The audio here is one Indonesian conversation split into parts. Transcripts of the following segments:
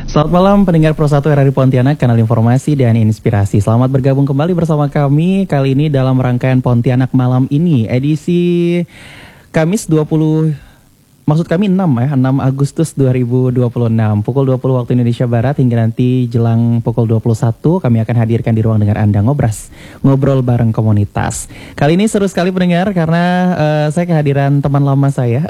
Selamat malam pendengar Pro 1 RRI Pontianak, kanal informasi dan inspirasi. Selamat bergabung kembali bersama kami kali ini dalam rangkaian Pontianak Malam ini, edisi Kamis 6 Agustus 2026 pukul 20 waktu Indonesia Barat hingga nanti jelang pukul 21 kami akan hadirkan di ruang dengar Anda ngobrol bareng komunitas. Kali ini seru sekali pendengar karena saya kehadiran teman lama saya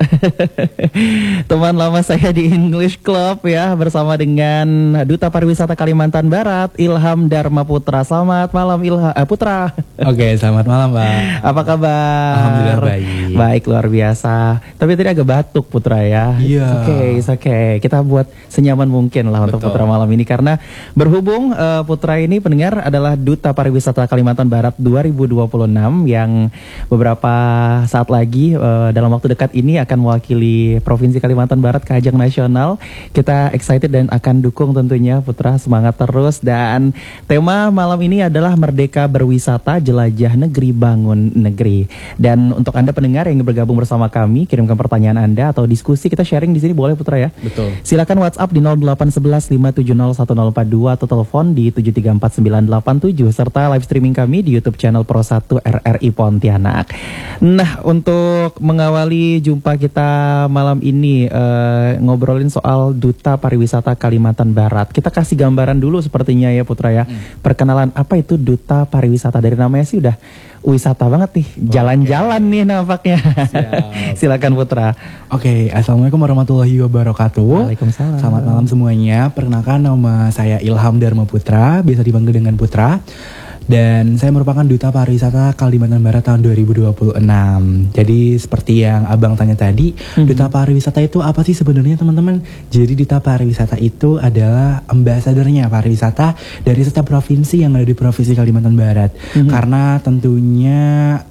teman lama saya di English Club ya, bersama dengan Duta Pariwisata Kalimantan Barat Ilham Dharma Putra. Selamat malam Putra. Oke, selamat malam Pak. Apa kabar? Alhamdulillah baik. Baik, luar biasa. Tapi tadi agak batuk Putra ya. Iya. It's okay. Kita buat senyaman mungkin lah untuk Putra malam ini, karena berhubung Putra ini pendengar adalah Duta Pariwisata Kalimantan Barat 2026 yang beberapa saat lagi dalam waktu dekat ini akan mewakili Provinsi Kalimantan Barat ke ajang nasional. Kita excited dan akan dukung tentunya Putra, semangat terus. Dan tema malam ini adalah Merdeka Berwisata, Jelajah Negeri, Bangun Negeri. Dan untuk Anda pendengar yang bergabung bersama kami, kirimkan pertanyaan Anda atau diskusi, kita sharing di sini boleh Putra ya. Betul. Silakan WhatsApp di 0811 570 1042 atau telepon di 7344987 serta live streaming kami di YouTube channel Pro 1 RRI Pontianak. Nah, untuk mengawali jumpa kita malam ini ngobrolin soal Duta Pariwisata Kalimantan Barat. Kita kasih gambaran dulu sepertinya ya Putra ya. Perkenalan apa itu Duta Pariwisata, dari namanya sih udah wisata banget nih, jalan-jalan nih nampaknya. Silakan Putra. Oke, assalamualaikum warahmatullahi wabarakatuh. Waalaikumsalam. Selamat malam semuanya. Perkenalkan, nama saya Ilham Dharma Putra, biasa dipanggil dengan Putra. Dan saya merupakan Duta Pariwisata Kalimantan Barat tahun 2026. Jadi seperti yang Abang tanya tadi, Duta Pariwisata itu apa sih sebenarnya teman-teman? Jadi Duta Pariwisata itu adalah ambasadornya pariwisata dari setiap provinsi yang ada di Provinsi Kalimantan Barat. Karena tentunya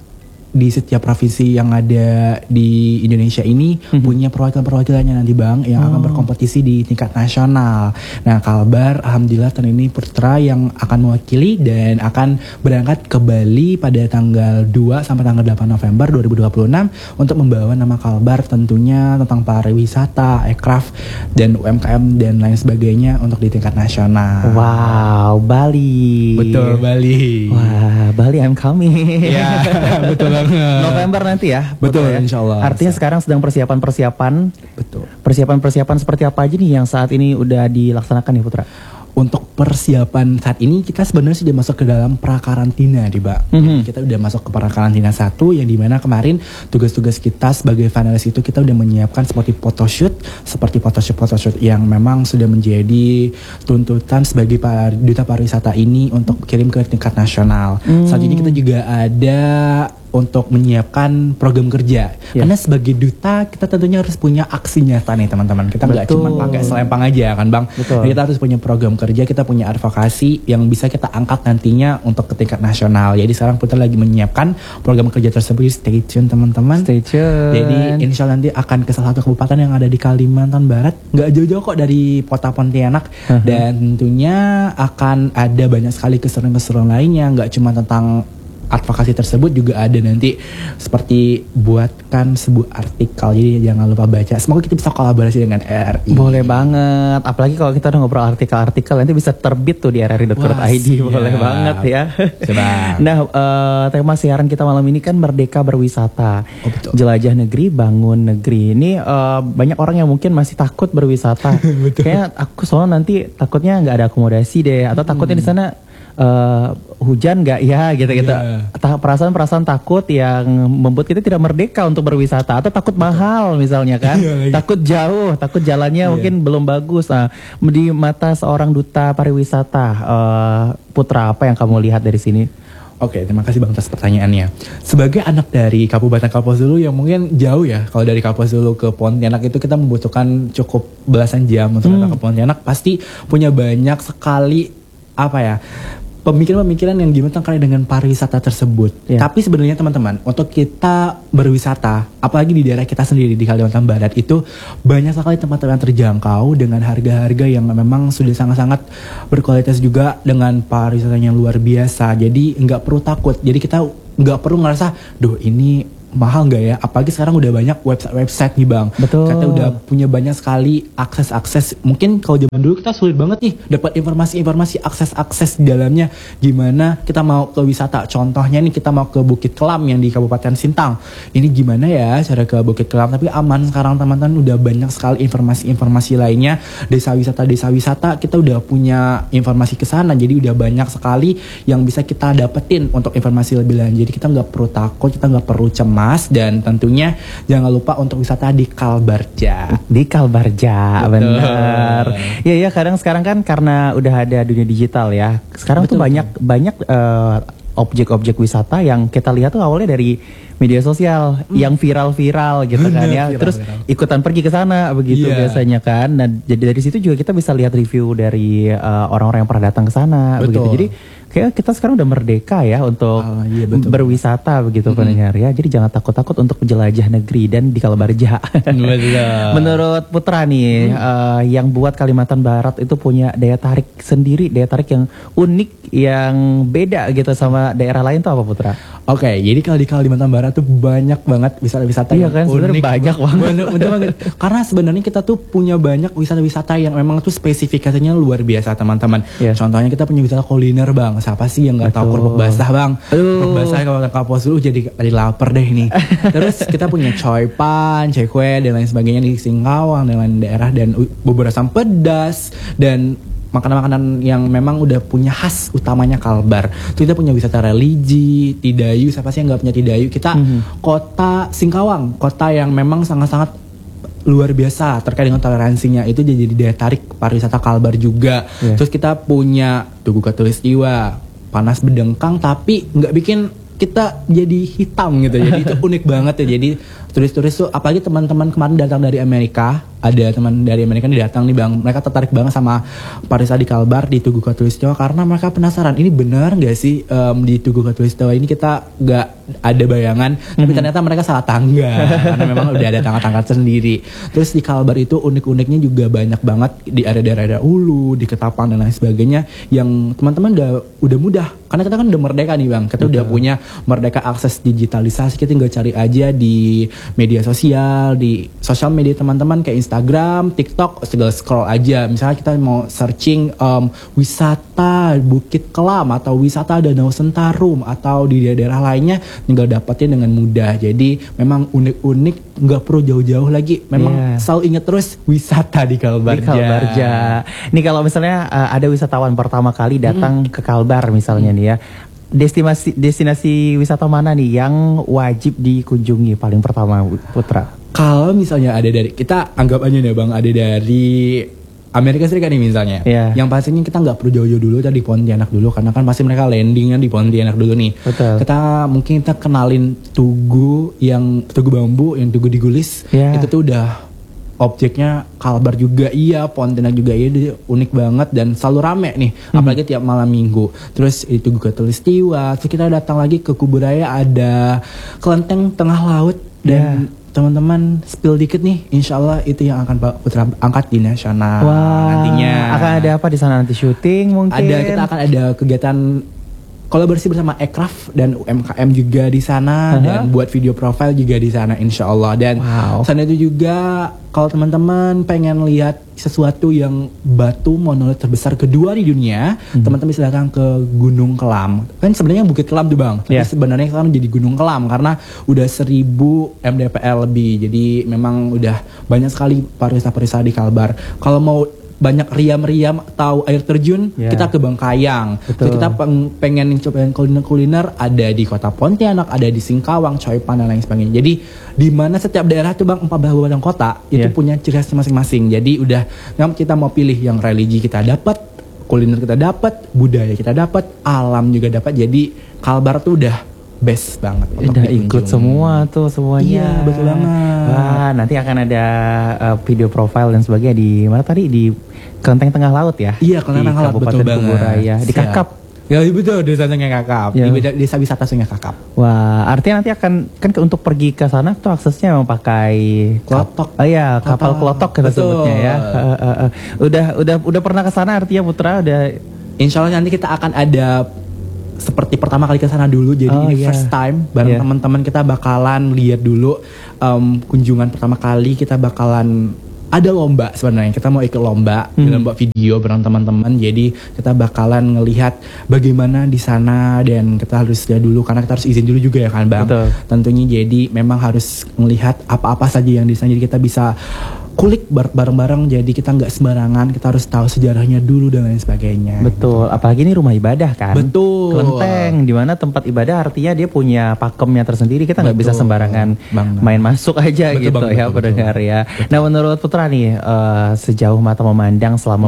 di setiap provinsi yang ada di Indonesia ini punya perwakilan-perwakilannya nanti Bang, yang akan berkompetisi di tingkat nasional. Nah, Kalbar alhamdulillah tahun ini Putra yang akan mewakili dan akan berangkat ke Bali pada tanggal 2 sampai tanggal 8 November 2026 untuk membawa nama Kalbar tentunya tentang pariwisata, aircraft dan UMKM dan lain sebagainya untuk di tingkat nasional. Wow, Bali. Betul, Bali. Wah, Bali I'm coming. Iya, betul banget. November nanti ya. Betul ya? Insya Allah. Artinya sekarang sedang persiapan-persiapan. Betul. Persiapan-persiapan seperti apa aja nih yang saat ini udah dilaksanakan nih Putra? Untuk persiapan saat ini kita sebenarnya sudah masuk ke dalam prakarantina nih Mbak. Kita udah masuk ke prakarantina 1 yang dimana kemarin tugas-tugas kita sebagai finalis itu kita udah menyiapkan seperti photoshoot yang memang sudah menjadi tuntutan sebagai Duta Pariwisata ini untuk kirim ke tingkat nasional. Saat ini kita juga ada untuk menyiapkan program kerja. Karena sebagai duta kita tentunya harus punya aksi nyata nih teman-teman. Kita nggak cuma pakai selempang aja kan Bang. Nah, kita harus punya program kerja, kita punya advokasi yang bisa kita angkat nantinya untuk ke tingkat nasional. Jadi sekarang Putra lagi menyiapkan program kerja tersebut. Stay tune teman-teman. Stay tune. Jadi insya Allah nanti akan ke salah satu kabupaten yang ada di Kalimantan Barat. Nggak jauh-jauh kok dari kota Pontianak. Dan tentunya akan ada banyak sekali keseruan-keseruan lainnya. Nggak cuma tentang advokasi tersebut, juga ada nanti seperti buatkan sebuah artikel, jadi jangan lupa baca. Semoga kita bisa kolaborasi dengan RRI. Boleh banget, apalagi kalau kita udah ngobrol artikel-artikel nanti bisa terbit tuh di rri.co.id. Boleh banget ya. Nah, tema siaran kita malam ini kan Merdeka Berwisata, Jelajah Negeri, Bangun Negeri. Ini banyak orang yang mungkin masih takut berwisata. Kayaknya aku soalnya nanti takutnya nggak ada akomodasi deh, atau takutnya di sana hujan nggak ya gitu-gitu. Perasaan-perasaan takut yang membuat kita tidak merdeka untuk berwisata, atau takut mahal misalnya kan. Takut jauh, takut jalannya mungkin belum bagus. Nah, di mata seorang Duta Pariwisata, Putra, apa yang kamu lihat dari sini? Oke, terima kasih Bang atas pertanyaannya. Sebagai anak dari Kabupaten Kapuas Hulu yang mungkin jauh ya, kalau dari Kapuas Hulu ke Pontianak itu kita membutuhkan cukup belasan jam untuk datang ke Pontianak. Pasti punya banyak sekali pemikiran-pemikiran yang gimana terkait dengan pariwisata tersebut. Tapi sebenarnya teman-teman, untuk kita berwisata, apalagi di daerah kita sendiri di Kalimantan Barat, itu banyak sekali tempat-tempat terjangkau dengan harga-harga yang memang sudah sangat-sangat berkualitas juga, dengan pariwisata yang luar biasa. Jadi nggak perlu takut. Jadi kita nggak perlu ngerasa, duh ini mahal nggak ya? Apalagi sekarang udah banyak website nih Bang. Betul. Kita udah punya banyak sekali akses. Mungkin kalau zaman dulu kita sulit banget nih dapat informasi-informasi, akses di dalamnya. Gimana kita mau ke wisata? Contohnya nih kita mau ke Bukit Kelam yang di Kabupaten Sintang. Ini gimana ya cara ke Bukit Kelam? Tapi aman sekarang teman-teman, udah banyak sekali informasi lainnya. Desa wisata kita udah punya informasi ke sana. Jadi udah banyak sekali yang bisa kita dapetin untuk informasi lebih lanjut. Jadi kita nggak perlu takut, kita nggak perlu cemas, dan tentunya jangan lupa untuk wisata di Kalbarja. Di Kalbarja, benar. Iya, kadang sekarang kan karena udah ada dunia digital ya. Sekarang tuh banyak objek-objek wisata yang kita lihat tuh awalnya dari media sosial yang viral-viral gitu kan ya. Terus ikutan pergi ke sana begitu biasanya kan. Nah, jadi dari situ juga kita bisa lihat review dari orang-orang yang pernah datang ke sana begitu. Jadi kayak kita sekarang udah merdeka ya untuk berwisata begitu pendengar ya. Jadi jangan takut-takut untuk menjelajah negeri dan di Kalbarja. Menurut Putra nih, yang buat Kalimantan Barat itu punya daya tarik sendiri, daya tarik yang unik, yang beda gitu sama daerah lain tuh apa Putra? Oke, jadi kalau di Kalimantan Barat tuh banyak banget wisata-wisata yang kan, unik. Banyak banget. Bener banget. Karena sebenarnya kita tuh punya banyak wisata-wisata yang memang tuh spesifikasinya luar biasa teman-teman. Contohnya kita punya wisata kuliner Bang. Siapa sih yang nggak tahu kerupuk basah Bang? Kerupuk basah kalau kapos dulu jadi lapar deh nih. Terus kita punya coy pan, coy kue dan lain sebagainya di Singkawang dan lain daerah, dan bubur asam pedas dan makanan-makanan yang memang udah punya khas utamanya Kalbar. Terus kita punya wisata religi, Tidayu. Siapa sih yang nggak punya Tidayu? Kita kota Singkawang, kota yang memang sangat-sangat luar biasa terkait dengan toleransinya. Itu jadi daya tarik pariwisata Kalbar juga. Terus kita punya Tugu Khatulistiwa, panas bedengkang tapi nggak bikin kita jadi hitam gitu. Jadi itu unik banget ya. Jadi turis-turis tuh, apalagi teman-teman kemarin datang dari Amerika, ada teman dari Amerika nih datang nih Bang, mereka tertarik banget sama pariwisata di Kalbar, di Tugu Khatulistiwa, karena mereka penasaran ini benar nggak sih di Tugu Khatulistiwa ini kita nggak ada bayangan, tapi ternyata mereka salah tangga karena memang udah ada tangga-tangga sendiri. Terus di Kalbar itu unik-uniknya juga banyak banget di daerah-daerah Ulu, di Ketapang dan lain sebagainya, yang teman-teman udah mudah karena kita kan udah merdeka nih Bang, kita udah punya merdeka akses digitalisasi, kita tinggal cari aja di media sosial, di sosial media teman-teman kayak Instagram, TikTok, tinggal scroll aja. Misalnya kita mau searching wisata Bukit Kelam atau wisata Danau Sentarum atau di daerah lainnya, tinggal dapetin dengan mudah. Jadi memang unik-unik, nggak perlu jauh-jauh lagi. Memang selalu ingat terus wisata di Kalbarja. Di Kalbarja. Nih kalau misalnya ada wisatawan pertama kali datang ke Kalbar misalnya nih ya, destinasi wisata mana nih yang wajib dikunjungi paling pertama Putra? Kalau misalnya ada dari, kita anggap aja nih Bang, ada dari Amerika Serikat nih misalnya, yang pastinya kita nggak perlu jauh-jauh dulu, tadi di Pontianak dulu, karena kan pasti mereka landingnya di Pontianak dulu nih. Betul. Kita kenalin Tugu bambu, yang Tugu Digulis, itu tuh udah objeknya Kalbar juga Pontianak juga dia unik banget dan selalu rame nih, apalagi tiap malam minggu. Terus itu Tugu Khatulistiwa, terus kita datang lagi ke Kuburaya, ada Kelenteng Tengah Laut, dan teman-teman spill dikit nih, insya Allah itu yang akan Pak Putra angkat di nasional nantinya. Akan ada apa di sana nanti, syuting mungkin? Kita akan ada kegiatan kolaborasi bersama Ekraf dan UMKM juga di sana, dan buat video profile juga di sana insya Allah. Dan sana itu juga kalau teman-teman pengen lihat sesuatu yang batu monolit terbesar kedua di dunia, teman-teman bisa datang ke Gunung Kelam. Kan sebenarnya Bukit Kelam tuh Bang, tapi sebenarnya sekarang jadi Gunung Kelam karena udah 1000 mdpl lebih. Jadi memang udah banyak sekali pariwisata di Kalbar. Kalau mau banyak riam-riam atau air terjun, kita ke Bangkayang. Terus kita pengen cobain kuliner ada di Kota Pontianak, ada di Singkawang, Coipan dan lain sebagainya. Jadi di mana setiap daerah tuh Bang, 14 kabupaten kota itu punya ciri khas masing-masing. Jadi udah kita mau pilih yang religi kita dapat, kuliner kita dapat, budaya kita dapat, alam juga dapat. Jadi Kalbar tuh udah best banget. Udah ikut semua tuh semuanya. Iya betul banget. Wah, nanti akan ada video profile dan sebagainya di mana tadi, di Kelenteng Tengah Laut ya? Iya, Kelenteng Tengah Laut, betul banget. Kuburaya, di Kakap. Ya betul, desa Sungai Kakap. Di desa wisata Sungai Kakap. Wah, artinya nanti akan untuk pergi ke sana tuh aksesnya memang pakai klotok. Kapal klotok kita sebutnya ya. Udah pernah ke sana artinya Putra? Udah. Insya Allah nanti kita akan ada seperti pertama kali ke sana dulu, jadi ini first time bareng teman-teman kita bakalan lihat dulu kunjungan pertama kali, kita bakalan ada lomba sebenarnya, kita mau ikut lomba lomba video bareng teman-teman, jadi kita bakalan ngelihat bagaimana di sana dan kita harus lihat dulu karena kita harus izin dulu juga ya kan Bang. Betul. Tentunya jadi memang harus melihat apa-apa saja yang di sana, jadi kita bisa kulik bareng-bareng, jadi kita nggak sembarangan, kita harus tahu sejarahnya dulu dan lain sebagainya. Betul, apalagi ini rumah ibadah kan. Betul. Kelenteng, di mana tempat ibadah artinya dia punya pakemnya tersendiri, kita nggak bisa sembarangan main masuk aja betul, gitu ya pendengar ya. Nah menurut Putra nih, sejauh mata memandang selama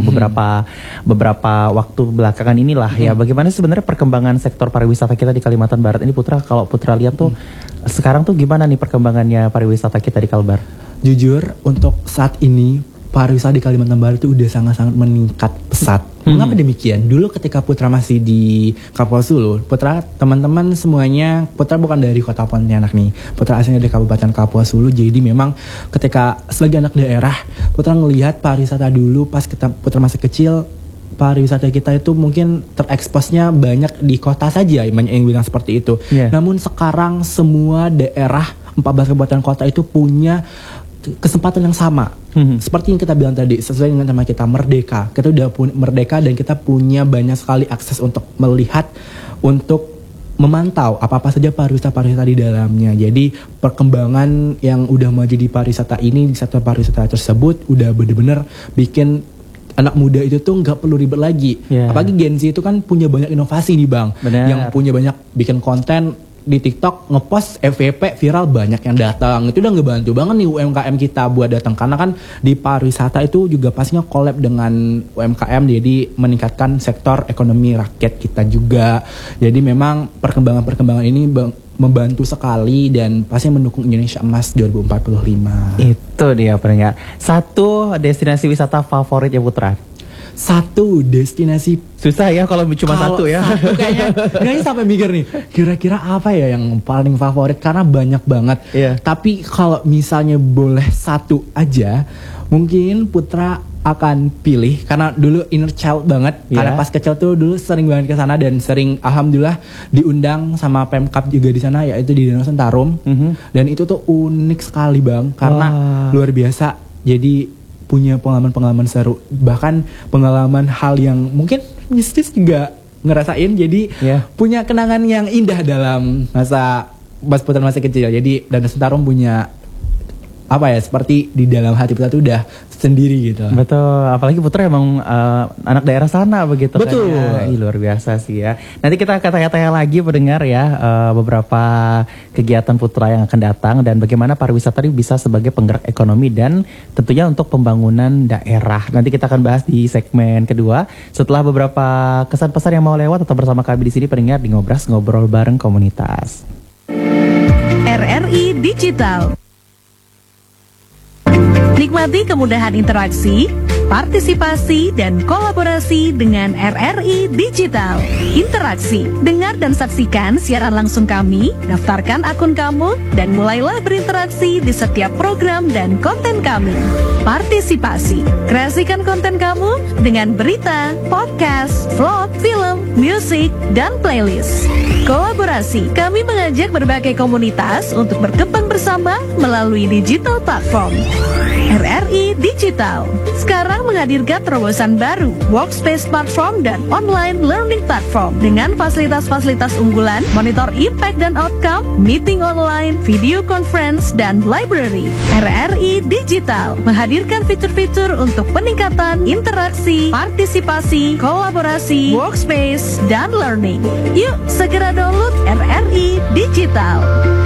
beberapa waktu belakangan inilah ya, bagaimana sebenarnya perkembangan sektor pariwisata kita di Kalimantan Barat ini Putra, kalau Putra lihat tuh sekarang tuh gimana nih perkembangannya pariwisata kita di Kalbar? Jujur, untuk saat ini pariwisata di Kalimantan Barat itu udah sangat-sangat meningkat pesat. Mengapa demikian? Dulu ketika Putra masih di Kapuas Hulu, Putra teman-teman semuanya, Putra bukan dari kota Pontianak nih, Putra asalnya dari Kabupaten Kapuas Hulu. Jadi memang ketika sebagai anak daerah, Putra ngelihat pariwisata dulu pas Putra masih kecil, pariwisata kita itu mungkin tereksposnya banyak di kota saja, banyak yang bilang seperti itu. Namun sekarang semua daerah 14 kabupaten kota itu punya kesempatan yang sama. Seperti yang kita bilang tadi, sesuai dengan tema kita merdeka. Kita udah merdeka dan kita punya banyak sekali akses untuk melihat, untuk memantau apa-apa saja pariwisata di dalamnya. Jadi perkembangan yang udah maju di pariwisata ini, di sektor pariwisata tersebut udah bener-bener bikin anak muda itu tuh nggak perlu ribet lagi. Apalagi Gen Z itu kan punya banyak inovasi nih Bang. Bener. Yang punya banyak bikin konten di TikTok, ngepost FYP viral, banyak yang datang. Itu udah ngebantu banget nih UMKM kita buat datang, karena kan di pariwisata itu juga pastinya collab dengan UMKM, jadi meningkatkan sektor ekonomi rakyat kita juga. Jadi memang perkembangan ini membantu sekali dan pasti mendukung Indonesia Emas 2045. Itu dia pendengar. Satu destinasi wisata favorit ya Putra? Satu destinasi, susah ya kalau cuma satu ya. Satu kayaknya sampai mikir nih, kira-kira apa ya yang paling favorit, karena banyak banget. Tapi kalau misalnya boleh satu aja, mungkin Putra akan pilih, karena dulu inner child banget. Karena pas kecil tuh dulu sering banget ke sana dan sering alhamdulillah diundang sama Pemkab juga di sana, yaitu di Danau Sentarum. Dan itu tuh unik sekali Bang, karena luar biasa. Jadi punya pengalaman-pengalaman seru, bahkan pengalaman hal yang mungkin mistis juga ngerasain. Jadi punya kenangan yang indah dalam pas Putra masih kecil. Jadi Danau Sentarum punya apa ya, seperti di dalam hati Putra tuh udah sendiri gitu. Betul, apalagi Putra emang anak daerah sana begitu. Betul. Kan ya. Luar biasa sih ya. Nanti kita tanya-tanya lagi pendengar ya, beberapa kegiatan Putra yang akan datang dan bagaimana pariwisata ini bisa sebagai penggerak ekonomi dan tentunya untuk pembangunan daerah. Nanti kita akan bahas di segmen kedua setelah beberapa kesan pesan yang mau lewat. Tetap bersama kami di sini pendengar di Ngobras, ngobrol bareng komunitas. RRI Digital. Nikmati kemudahan interaksi, partisipasi, dan kolaborasi dengan RRI Digital. Interaksi, dengar dan saksikan siaran langsung kami, daftarkan akun kamu, dan mulailah berinteraksi di setiap program dan konten kami. Partisipasi, kreasikan konten kamu dengan berita, podcast, vlog, film, musik, dan playlist. Kolaborasi, kami mengajak berbagai komunitas untuk berkembang bersama melalui digital platform. RRI Digital sekarang menghadirkan terobosan baru, workspace platform dan online learning platform dengan fasilitas-fasilitas unggulan, monitor impact dan outcome, meeting online, video conference, dan library. RRI Digital menghadirkan fitur-fitur untuk peningkatan interaksi, partisipasi, kolaborasi, workspace, dan learning. Yuk segera download RRI Digital.